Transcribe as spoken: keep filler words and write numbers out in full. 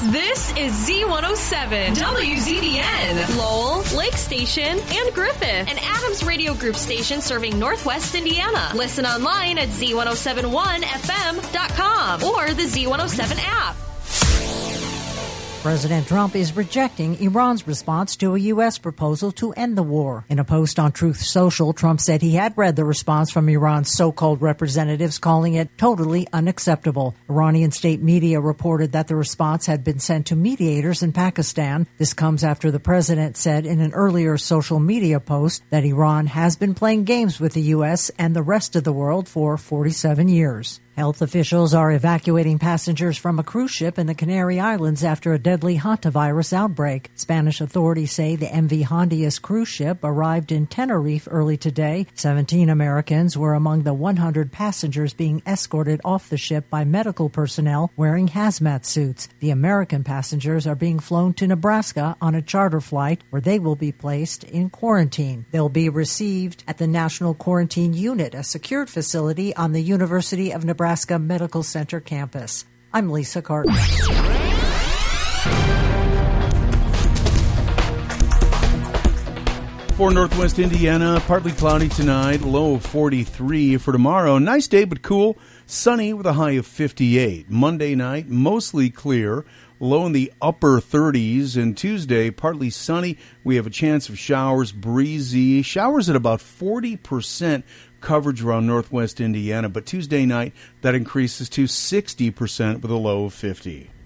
This is Z one oh seven, W Z B N, Lowell, Lake Station, and Griffith, an Adams Radio Group station serving Northwest Indiana. Listen online at Z one oh seven one F M dot com or the Z one oh seven app. President Trump is rejecting Iran's response to a U S proposal to end the war. In a post on Truth Social, Trump said he had read the response from Iran's so-called representatives, calling it totally unacceptable. Iranian state media reported that the response had been sent to mediators in Pakistan. This comes after the president said in an earlier social media post that Iran has been playing games with the U S and the rest of the world for forty-seven years. Health officials are evacuating passengers from a cruise ship in the Canary Islands after a deadly hantavirus outbreak. Spanish authorities say the M V Hondias cruise ship arrived in Tenerife early today. seventeen Americans were among the one hundred passengers being escorted off the ship by medical personnel wearing hazmat suits. The American passengers are being flown to Nebraska on a charter flight where they will be placed in quarantine. They'll be received at the National Quarantine Unit, a secured facility on the University of Nebraska Nebraska Medical Center campus. I'm Lisa Carter. For Northwest Indiana, partly cloudy tonight, low of forty-three. For tomorrow, nice day but cool, sunny with a high of fifty-eight. Monday night, mostly clear, low in the upper thirties. And Tuesday, partly sunny. We have a chance of showers, breezy. Showers at about forty percent coverage around Northwest Indiana. But Tuesday night, that increases to sixty percent with a low of fifty.